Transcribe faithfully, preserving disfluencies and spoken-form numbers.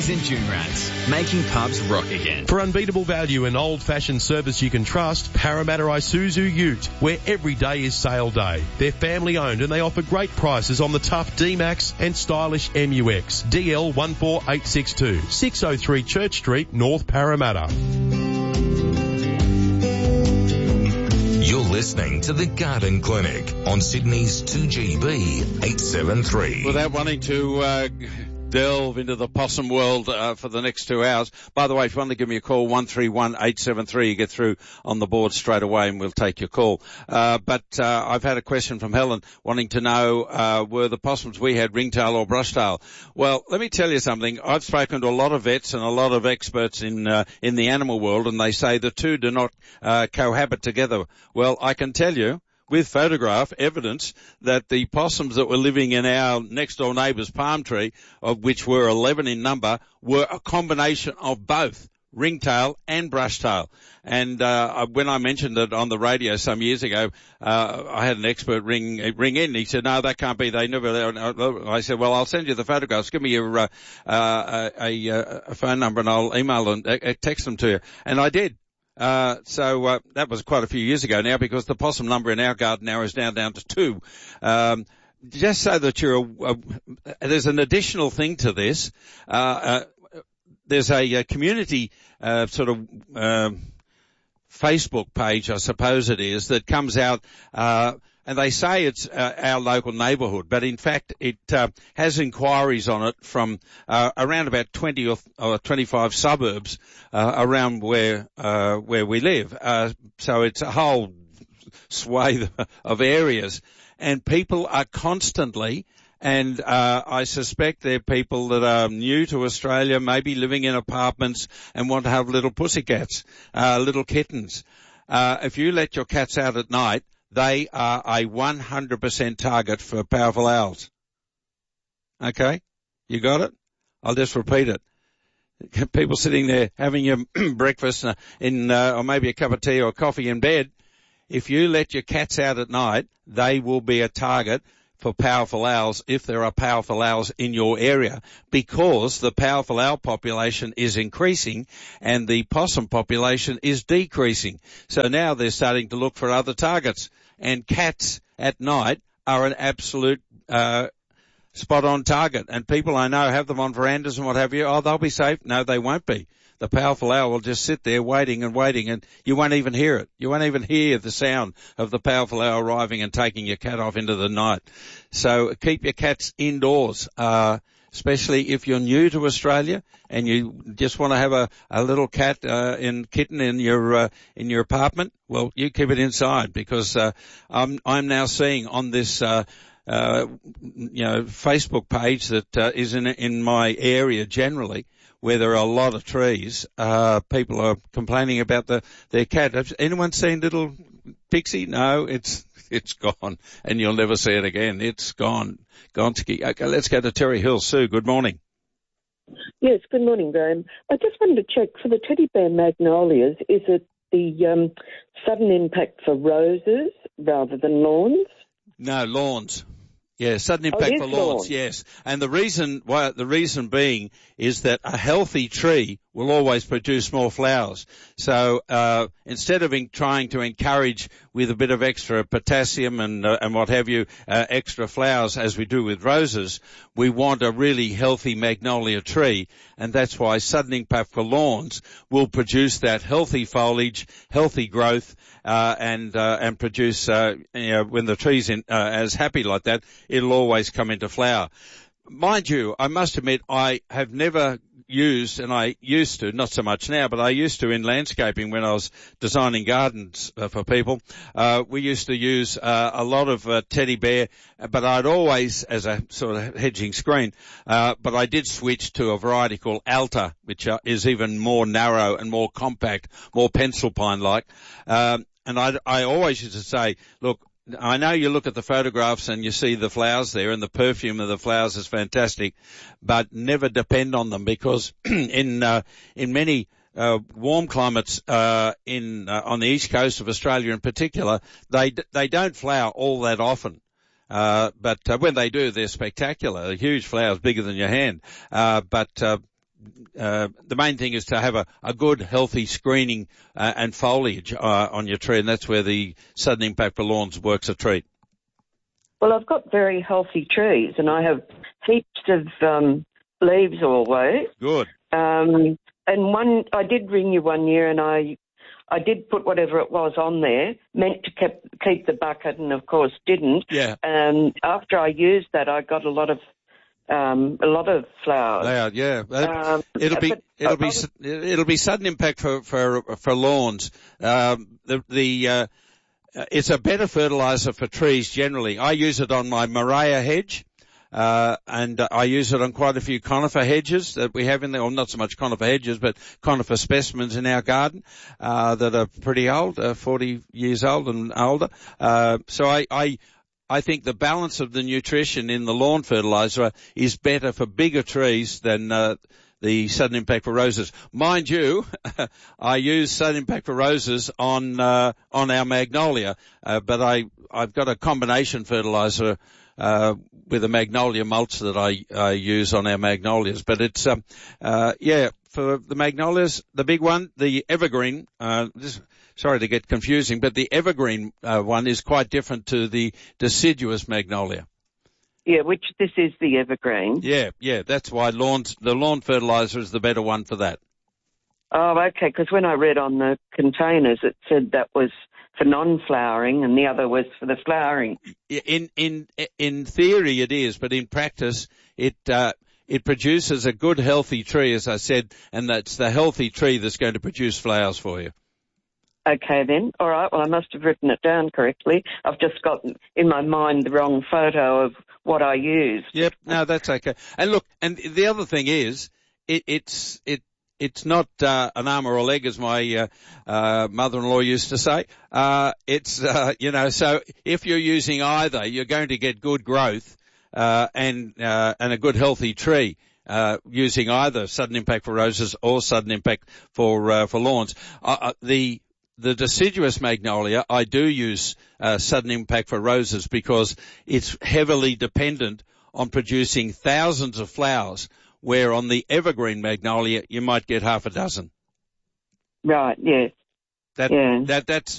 Reds and June Rats, making pubs rock again. For unbeatable value and old-fashioned service you can trust, Parramatta Isuzu Ute, where every day is sale day. They're family-owned and they offer great prices on the tough D-Max and stylish M U X. D L one four eight six two, six oh three Church Street, North Parramatta. You're listening to The Garden Clinic on Sydney's two G B eight seven three. Without wanting to uh, delve into the possum world uh, for the next two hours, by the way, if you want to give me a call, one three one eight seven three, you get through on the board straight away and we'll take your call. Uh, but uh, I've had a question from Helen wanting to know uh, were the possums we had ringtail or brushtail? Well, let me tell you something. I've spoken to a lot of vets and a lot of experts in uh, in the animal world, and they say the two do not uh, cohabit together. Well, I can tell you, with photograph evidence, that the possums that were living in our next door neighbour's palm tree, of which were eleven in number, were a combination of both ringtail and brushtail. And uh, when I mentioned it on the radio some years ago, uh, I had an expert ring ring in. He said, "No, that can't be. They never." I said, "Well, I'll send you the photographs. Give me your uh, uh, a, a phone number, and I'll email them, uh, text them to you." And I did. Uh, so, uh, that was quite a few years ago now, because the possum number in our garden now is now down to two. Um, just so that you're, a, a, there's an additional thing to this. Uh, uh there's a, a community, uh, sort of, um, Facebook page, I suppose it is, that comes out, uh, and they say it's uh, our local neighbourhood, but in fact it uh, has inquiries on it from uh, around about twenty or, or twenty-five suburbs uh, around where uh, where we live. Uh, so it's a whole swathe of areas, and people are constantly, and uh, I suspect they're people that are new to Australia, maybe living in apartments and want to have little pussycats, uh, little kittens. Uh, if you let your cats out at night, they are a one hundred percent target for powerful owls. Okay? You got it? I'll just repeat it. People sitting there having your breakfast in, uh, or maybe a cup of tea or coffee in bed, if you let your cats out at night, they will be a target for powerful owls if there are powerful owls in your area, because the powerful owl population is increasing and the possum population is decreasing. So now they're starting to look for other targets, and cats at night are an absolute uh spot on target. And people I know have them on verandas and what have you. Oh, they'll be safe. No, they won't be. The powerful owl will just sit there waiting and waiting, and you won't even hear it. You won't even hear the sound of the powerful owl arriving and taking your cat off into the night. So keep your cats indoors, uh, especially if you're new to Australia and you just want to have a, a little cat, uh, in kitten in your, uh, in your apartment. Well, you keep it inside, because, uh, I'm, I'm now seeing on this, uh, uh, you know, Facebook page that, uh, is in, in my area generally, where there are a lot of trees, uh, people are complaining about the, their cat. Has anyone seen little Pixie? No, it's, it's gone, and you'll never see it again. It's gone. Gonski. Okay, let's go to Terry Hill. Sue, good morning. Yes, good morning, Graham. I just wanted to check, for the teddy bear magnolias, is it the, um, sudden impact for roses rather than lawns? No, lawns. Yeah, sudden impact oh, for lawns, lawn. yes. And the reason why, the reason being is that a healthy tree will always produce more flowers. So, uh, instead of in, trying to encourage with a bit of extra potassium and, uh, and what have you, uh, extra flowers as we do with roses, we want a really healthy magnolia tree. And that's why sudden impact for lawns will produce that healthy foliage, healthy growth, uh, and, uh, and produce, uh, you know, when the tree's in, uh, as happy like that, it'll always come into flower. Mind you, I must admit, I have never used, and I used to, not so much now, but I used to in landscaping when I was designing gardens uh, for people. Uh, we used to use uh, a lot of uh, teddy bear, but I'd always, as a sort of hedging screen, uh, but I did switch to a variety called Alta, which uh, is even more narrow and more compact, more pencil pine-like. Um, and I, I always used to say, look, I know you look at the photographs and you see the flowers there, and the perfume of the flowers is fantastic, but never depend on them, because in uh, in many uh, warm climates uh, in uh, on the east coast of Australia in particular, they they don't flower all that often. Uh, but uh, when they do, they're spectacular. They're huge flowers, bigger than your hand. Uh, but uh, uh, the main thing is to have a, a good, healthy screening uh, and foliage uh, on your tree, and that's where the sudden impact for lawns works a treat. Well, I've got very healthy trees, and I have heaps of um, leaves always. Good. Um, and one, I did ring you one year, and I, I did put whatever it was on there, meant to keep, keep the bucket, and of course didn't. Yeah. And after I used that, I got a lot of, um, a lot of flowers. Loud, yeah. Um, it'll be, but it'll be, was, it'll be sudden impact for, for, for lawns. Um, the, the, uh, it's a better fertilizer for trees generally. I use it on my Murraya hedge. Uh, and uh, I use it on quite a few conifer hedges that we have in there, or not so much conifer hedges, but conifer specimens in our garden, uh, that are pretty old, uh, forty years old and older. Uh, so I, I, I think the balance of the nutrition in the lawn fertilizer is better for bigger trees than, uh, the sudden impact for roses. Mind you, I use sudden impact for roses on, uh, on our magnolia, uh, but I, I've got a combination fertilizer Uh, with a magnolia mulch that I, I use on our magnolias. But it's, um, uh, yeah, for the magnolias, the big one, the evergreen, uh, this, sorry to get confusing, but the evergreen, uh, one is quite different to the deciduous magnolia. Yeah, which this is the evergreen. Yeah, yeah, that's why lawns, the lawn fertilizer is the better one for that. Oh, okay, because when I read on the containers, it said that was for non-flowering and the other was for the flowering. In, in, in theory it is, but in practice it, uh, it produces a good healthy tree, as I said, and that's the healthy tree that's going to produce flowers for you. Okay then. All right. Well, I must have written it down correctly. I've just got in my mind the wrong photo of what I used. Yep. No, that's okay. And look, and the other thing is, it, it's, it, It's not uh, an arm or a leg, as my uh, uh, mother-in-law used to say. Uh, it's, uh, you know, so if you're using either, you're going to get good growth uh, and uh, and a good healthy tree uh, using either sudden impact for roses or sudden impact for uh, for lawns. Uh, the the deciduous magnolia, I do use uh, sudden impact for roses because it's heavily dependent on producing thousands of flowers, where on the evergreen magnolia you might get half a dozen. Right, yes. That, yeah. that, that's,